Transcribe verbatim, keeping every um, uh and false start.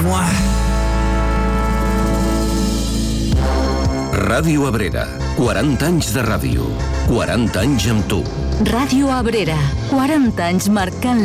Mua. Ràdio Abrera, quaranta anys de ràdio, quaranta anys amb tu. Ràdio Abrera, quaranta anys marcant